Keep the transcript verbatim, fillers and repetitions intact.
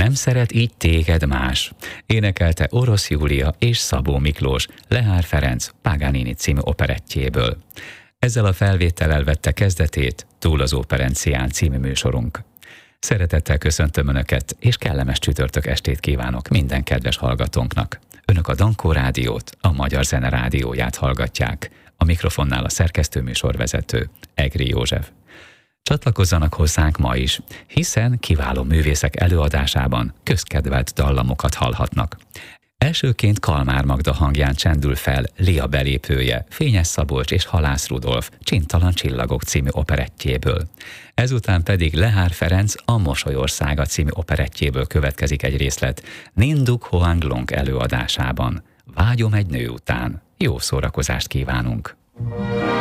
Nem szeret így téged más, énekelte Orosz Júlia és Szabó Miklós Lehár Ferenc Paganini című operettjéből. Ezzel a felvétellel vette kezdetét Túl az Operencián című műsorunk. Szeretettel köszöntöm Önöket, és kellemes csütörtök estét kívánok minden kedves hallgatónknak. Önök a Dankó Rádiót, a Magyar Zene Rádióját hallgatják. A mikrofonnál a szerkesztő-műsorvezető, Egri József. Csatlakozzanak hozzánk ma is, hiszen kiváló művészek előadásában közkedvelt dallamokat hallhatnak. Elsőként Kalmár Magda hangján csendül fel Lia belépője, Fényes Szabolcs és Halász Rudolf Csintalan csillagok című operettjéből. Ezután pedig Lehár Ferenc A Mosolyországa című operettjéből következik egy részlet Ninduk Hoang Long előadásában. Vágyom egy nő után. Jó szórakozást kívánunk!